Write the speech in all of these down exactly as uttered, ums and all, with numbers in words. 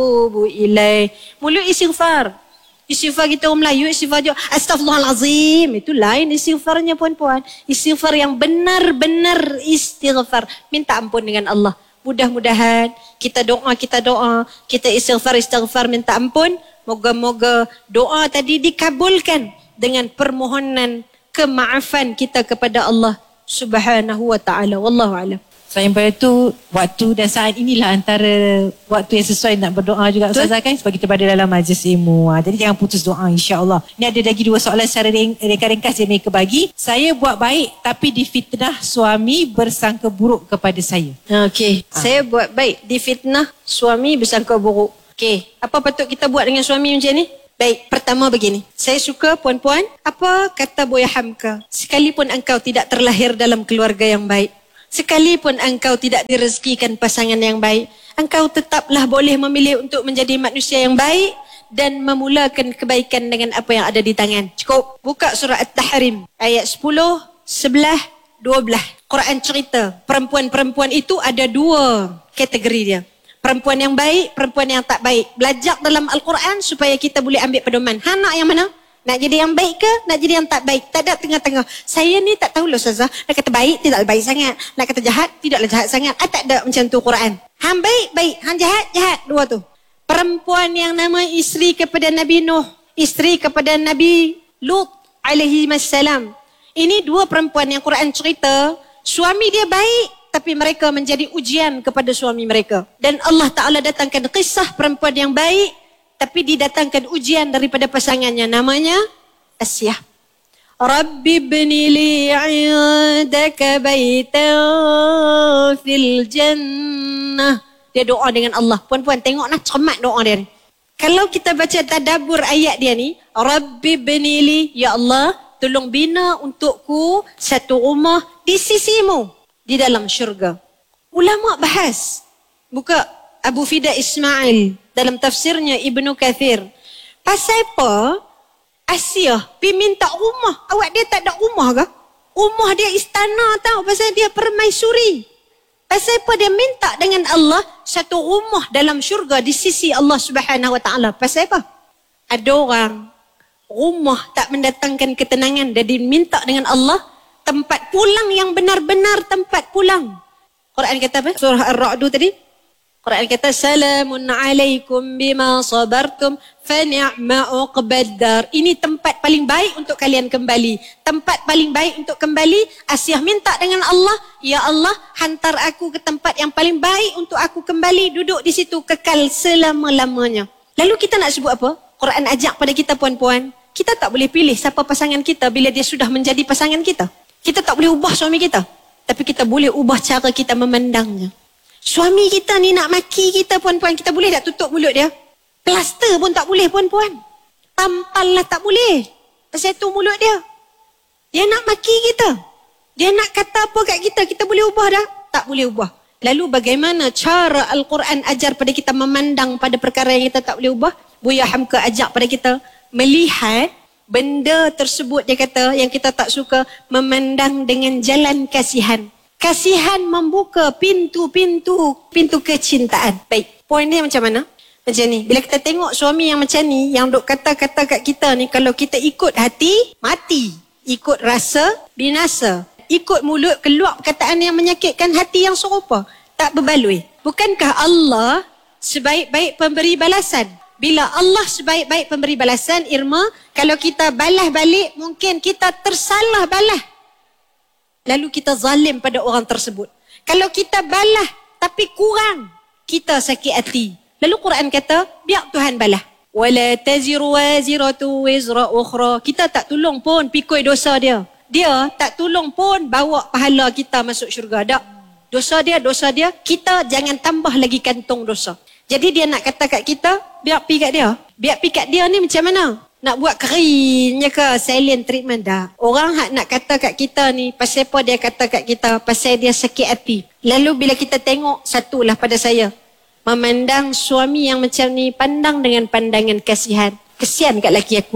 atubu ilaih. Mulut istighfar. Istighfar kita orang Melayu, istighfar dia astaghfirullahalazim. Itu lain istighfarnya puan-puan. Istighfar yang benar-benar istighfar. Minta ampun dengan Allah. Mudah-mudahan kita doa, kita doa, kita istighfar, istighfar, minta ampun. Moga-moga doa tadi dikabulkan dengan permohonan kemaafan kita kepada Allah Subhanahu wa ta'ala. Wallahu a'lam. Selain pada tu, waktu dan saat inilah antara waktu yang sesuai nak berdoa juga Ustazah kan, sebab kita berada dalam majlis ilmu. Ha, jadi jangan putus doa insya-Allah. Ni ada lagi dua soalan secara ringkas yang mereka bagi. Saya buat baik tapi difitnah suami bersangka buruk kepada saya. Okey, ha. Saya buat baik, difitnah suami bersangka buruk. Okey, apa patut kita buat dengan suami macam ni? Baik, pertama begini. Saya suka puan-puan, apa kata Buya Hamka? Sekalipun engkau tidak terlahir dalam keluarga yang baik, sekalipun engkau tidak direzekikan pasangan yang baik, engkau tetaplah boleh memilih untuk menjadi manusia yang baik dan memulakan kebaikan dengan apa yang ada di tangan. Cukup. Buka surah At-Tahrim. Ayat sepuluh, sebelas, dua belas. Quran cerita. Perempuan-perempuan itu ada dua kategori dia. Perempuan yang baik, perempuan yang tak baik. Belajar dalam Al-Quran supaya kita boleh ambil pedoman. Ha, nak yang mana? Nak jadi yang baik ke? Nak jadi yang tak baik? Tak ada tengah-tengah. Saya ni tak tahu loh Ustazah. Nak kata baik, tidaklah baik sangat. Nak kata jahat, tidaklah jahat sangat. Ah, tak ada macam tu Quran. Hang baik, baik. Hang jahat, jahat. Dua tu. Perempuan yang nama isteri kepada Nabi Nuh, isteri kepada Nabi Lut alaihi wassalam. Ini dua perempuan yang Quran cerita. Suami dia baik, tapi mereka menjadi ujian kepada suami mereka. Dan Allah Ta'ala datangkan kisah perempuan yang baik, tapi didatangkan ujian daripada pasangannya. Namanya Asyah. Rabbi bni li 'indaka baitan fil jannah. Dia doa dengan Allah. Puan-puan tengok nak cermat doa dia ni. Kalau kita baca tadabbur ayat dia ni, Rabbi bni li, ya Allah, tolong bina untukku satu rumah di sisimu di dalam syurga. Ulama bahas. Buka Abu Fida Ismail dalam tafsirnya Ibnu Kathir. Pasal apa Asyah pergi minta rumah? Awak dia tak ada rumah ke? Rumah dia istana tau. Pasal dia permaisuri. Pasal apa dia minta dengan Allah satu rumah dalam syurga di sisi Allah Subhanahu wa ta'ala? Pasal apa? Ada orang rumah tak mendatangkan ketenangan dan diminta dengan Allah tempat pulang yang benar-benar tempat pulang. Quran kata apa? Surah Ar-Ra'd tadi. Quran kata salamun alaikum bima sabartum fa ni'ma uqbaddar. Ini tempat paling baik untuk kalian kembali. Tempat paling baik untuk kembali. Asyah minta dengan Allah, ya Allah, hantar aku ke tempat yang paling baik untuk aku kembali duduk di situ kekal selama-lamanya. Lalu kita nak sebut apa? Quran ajak pada kita puan-puan, kita tak boleh pilih siapa pasangan kita bila dia sudah menjadi pasangan kita. Kita tak boleh ubah suami kita, tapi kita boleh ubah cara kita memandangnya. Suami kita ni nak maki kita puan-puan, kita boleh tak tutup mulut dia? Plaster pun tak boleh puan-puan. Tampal lah tak boleh. Pasal tu mulut dia. Dia nak maki kita. Dia nak kata apa kat kita, kita boleh ubah dah? Tak boleh ubah. Lalu bagaimana cara Al-Quran ajar pada kita memandang pada perkara yang kita tak boleh ubah? Buya Hamka ajak pada kita melihat benda tersebut, dia kata yang kita tak suka, memandang dengan jalan kasihan. Kasihan membuka pintu-pintu pintu kecintaan. Baik, poin dia macam mana? Macam ni, bila kita tengok suami yang macam ni, yang duk kata-kata kat kita ni, kalau kita ikut hati, mati. Ikut rasa, binasa. Ikut mulut, keluar perkataan yang menyakitkan hati yang serupa. Tak berbaloi. Bukankah Allah sebaik-baik pemberi balasan? Bila Allah sebaik-baik pemberi balasan, Irma, kalau kita balas balik, mungkin kita tersalah balas. Lalu kita zalim pada orang tersebut. Kalau kita balas tapi kurang, kita sakit hati. Lalu Quran kata, biar Tuhan balas. Wala taziru waziratu wizra ukhra. Kita tak tolong pun pikul dosa dia. Dia tak tolong pun bawa pahala kita masuk syurga. Tak. Dosa dia, dosa dia. Kita jangan tambah lagi kantong dosa. Jadi dia nak kata kat kita, biar pi kat dia. Biar pi kat dia ni macam mana? Nak buat kering je ke silent treatment dah. Orang hak nak kata kat kita ni, pasal apa dia kata kat kita? Pasal dia sakit hati. Lalu bila kita tengok, satulah pada saya, memandang suami yang macam ni, pandang dengan pandangan kasihan. Kesian kat laki aku ni.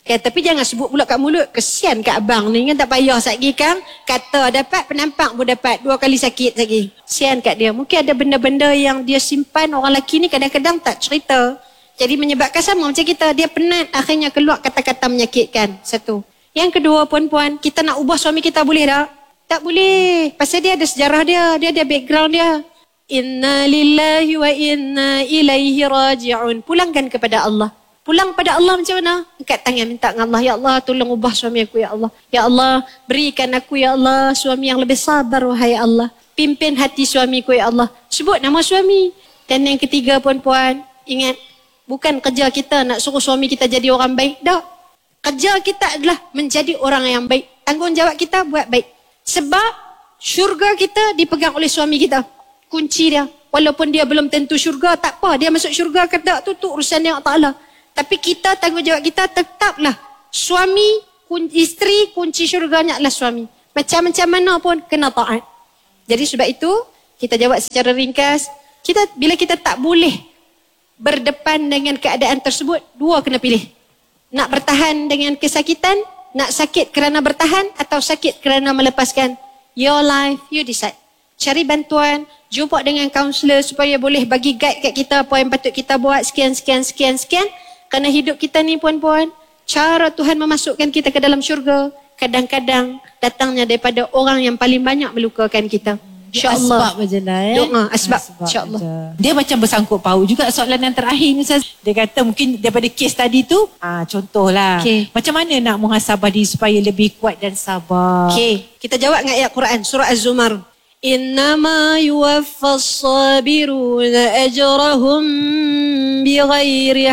Okay, tapi jangan sebut pula kat mulut. Kesian kat abang ni kan, tak payah satgi kan. Kata dapat, penampak pun dapat. Dua kali sakit lagi. Kesian kat dia. Mungkin ada benda-benda yang dia simpan. Orang lelaki ni kadang-kadang tak cerita. Jadi menyebabkan sama macam kita. Dia penat, akhirnya keluar kata-kata menyakitkan. Satu. Yang kedua, puan-puan, kita nak ubah suami kita boleh tak? Tak boleh. Pasal dia ada sejarah dia. Dia ada background dia. Inna lillahi wa inna ilaihi raji'un. Pulangkan kepada Allah. Pulang pada Allah macam mana? Angkat tangan minta dengan Allah. Ya Allah, tolong ubah suami aku ya Allah. Ya Allah, berikan aku ya Allah suami yang lebih sabar wahai Allah. Pimpin hati suamiku ya Allah. Sebut nama suami. Dan yang ketiga puan-puan, ingat, bukan kerja kita nak suruh suami kita jadi orang baik. Tak. Kerja kita adalah menjadi orang yang baik. Tanggungjawab kita buat baik. Sebab syurga kita dipegang oleh suami kita. Kunci dia. Walaupun dia belum tentu syurga, tak apa. Dia masuk syurga ke tak, tu, tu urusan yang Allah Ta'ala. Tapi kita, tanggungjawab kita tetaplah suami, kunci, isteri, kunci syurganya adalah suami. Macam-macam mana pun kena taat. Jadi sebab itu, kita jawab secara ringkas. Kita bila kita tak boleh berdepan dengan keadaan tersebut, dua kena pilih. Nak bertahan dengan kesakitan, nak sakit kerana bertahan atau sakit kerana melepaskan. Your life, you decide. Cari bantuan, jumpa dengan kaunselor supaya boleh bagi guide kat kita apa yang patut kita buat, sekian, sekian, sekian, sekian. Kerana hidup kita ni puan-puan, cara Tuhan memasukkan kita ke dalam syurga, kadang-kadang datangnya daripada orang yang paling banyak melukakan kita. InsyaAllah. Asbab je lah eh. Doa, asbab. asbab InsyaAllah. Dia macam bersangkut paut juga soalan yang terakhir ni Ustaz. Dia kata mungkin daripada kes tadi tu, ah, contohlah. Okay. Macam mana nak muhasabah diri supaya lebih kuat dan sabar? Okay. Kita jawab dengan ayat Quran, surah Az-Zumar. Innama yuwaffas sabiruna ajrahum bighairi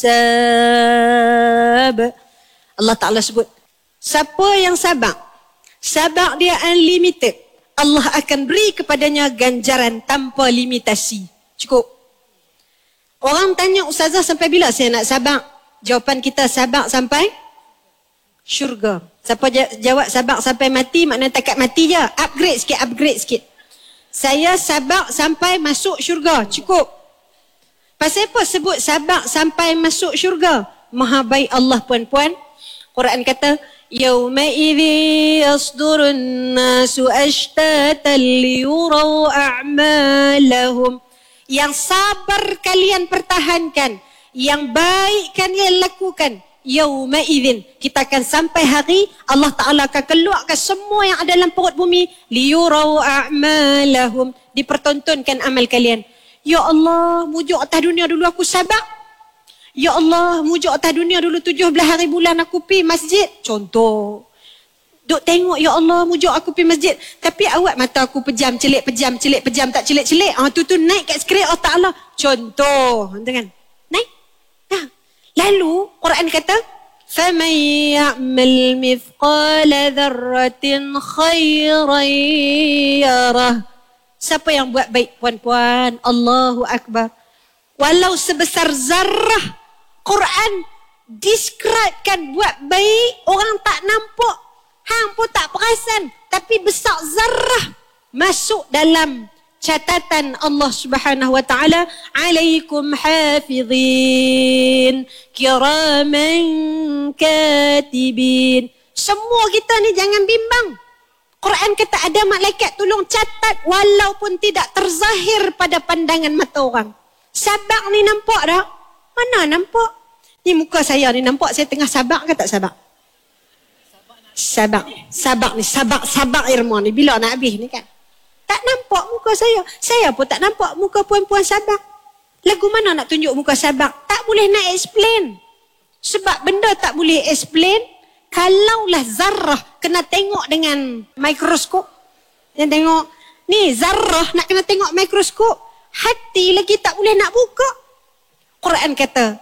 hisab. Allah Ta'ala sebut, siapa yang sabar, sabar dia unlimited. Allah akan beri kepadanya ganjaran tanpa limitasi. Cukup. Orang tanya, Ustazah sampai bila saya nak sabar? Jawapan kita sabar sampai syurga. Siapa jawab sabar sampai mati, maknanya takat mati je. Upgrade sikit, upgrade sikit. Saya sabar sampai masuk syurga. Cukup. Pasal apa sebut sabar sampai masuk syurga? Maha baik Allah puan-puan. Quran kata, Yawma idhi yasdurun nasu ashtatan liyuraw a'malahum. Yang sabar kalian pertahankan. Yang baik kalian lakukan. Yawma idzin, kita akan sampai hari Allah Ta'ala akan keluarkan semua yang ada dalam perut bumi, liyuraw a'malahum, dipertontonkan amal kalian. Ya Allah, mujuk atas dunia dulu aku sabar. Ya Allah, mujuk atas dunia dulu tujuh belas hari bulan aku pergi masjid. Contoh. Duk tengok, ya Allah, mujuk aku pergi masjid. Tapi awak mata aku pejam, celik pejam, celik pejam, tak celik-celik. Ah, tu tu naik kat skrin Allah Ta'ala. Contoh. Dengan naik. Nah. Lalu Quran kata, فَمَنْ يَعْمَلْ مِثْقَالَ ذَرَّةٍ خَيْرًا يَرَهُ. Siapa yang buat baik puan-puan? Allahu Akbar. Walau sebesar zarrah, Quran describekan buat baik, orang tak nampak, hang pun tak perasan, tapi besar zarrah masuk dalam catatan Allah Subhanahu wa taala, alaikum hafizin kiraman katibin. Semua kita ni jangan bimbang. Quran kata ada malaikat tolong catat walaupun tidak terzahir pada pandangan mata orang. Sabar ni nampak tak? Mana nampak? Ni muka saya ni nampak saya tengah sabar ke tak sabar? Sabar. Sabar ni, sabar, sabar Irma ni bila nak habis ni kan? Tak nampak muka saya. Saya pun tak nampak muka puan-puan sabar. Lagu mana nak tunjuk muka sabar? Tak boleh nak explain. Sebab benda tak boleh explain. Kalaulah zarrah kena tengok dengan mikroskop. Yang tengok. Ni zarrah nak kena tengok mikroskop. Hati lagi tak boleh nak buka. Quran kata.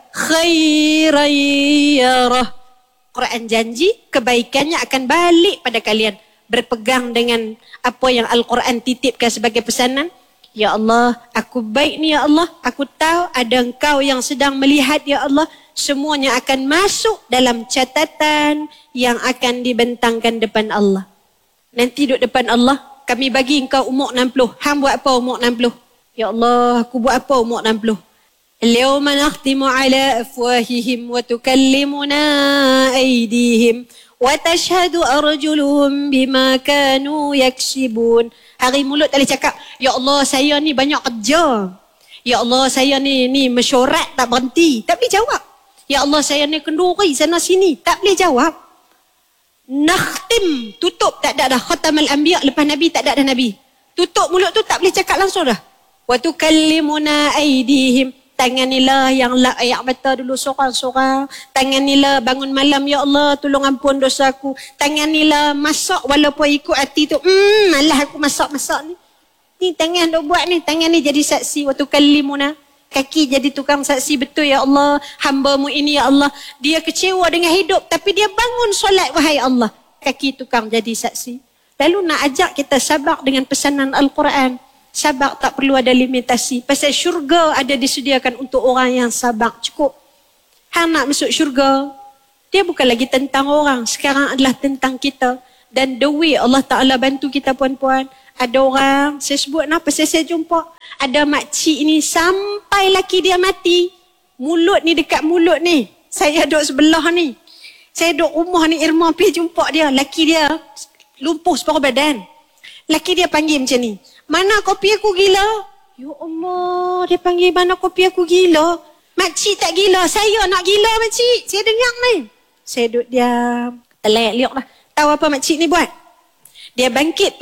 Khairayarah. Quran janji kebaikannya akan balik pada kalian. Berpegang dengan apa yang Al-Quran titipkan sebagai pesanan. Ya Allah, aku baik ni ya Allah. Aku tahu ada engkau yang sedang melihat ya Allah. Semuanya akan masuk dalam catatan yang akan dibentangkan depan Allah. Nanti duduk depan Allah, kami bagi engkau umur enam puluh. Hang buat apa umur enam puluh? Ya Allah, aku buat apa umur enam puluh? اليوم نختم على أفواههم وتكلمنا أيديهم وتشهد أرجلهم بما كانوا يكسبون. Hari mulut tak boleh cakap, ya Allah saya ni banyak kerja. Ya Allah saya ni ni mesyuarat tak berhenti. Tak boleh jawab. Ya Allah saya ni kenduri sana sini. Tak boleh jawab. Nakhtim, tutup, tak ada dah. Khatamal anbiya, lepas Nabi tak ada dah Nabi. Tutup mulut tu tak boleh cakap langsung dah. Wa tukallimuna aydihim. Tanganilah yang yang batal dulu seorang-seorang. Tanganilah bangun malam, ya Allah tolong ampun dosaku. Tanganilah masak walaupun ikut hati tu. Hmm, malah aku masak-masak ni. Ni tangan dok buat ni, tangan ni jadi saksi. Wa tukallimuna. Kaki jadi tukang saksi, betul ya Allah. Hamba-Mu ini ya Allah, dia kecewa dengan hidup tapi dia bangun solat wahai Allah. Kaki tukang jadi saksi. Lalu nak ajak kita sabar dengan pesanan Al-Quran. Sabar tak perlu ada limitasi. Pasal syurga ada disediakan untuk orang yang sabar. Cukup. Hang nak masuk syurga, dia bukan lagi tentang orang. Sekarang adalah tentang kita. Dan the way Allah Ta'ala bantu kita puan-puan. Ada orang, saya sebut kenapa saya, saya jumpa. Ada makcik ni sampai laki dia mati. Mulut ni dekat mulut ni. Saya duduk sebelah ni. Saya duduk rumah ni, Irma pergi jumpa dia. Laki dia lumpuh separuh badan. Laki dia panggil macam ni. Mana kopi aku gila? Ya Allah, dia panggil mana kopi aku gila? Makcik tak gila, saya nak gila makcik. Saya dengar ni. Saya duduk diam. Terlayak liuk lah. Tahu apa makcik ni buat? Dia bangkit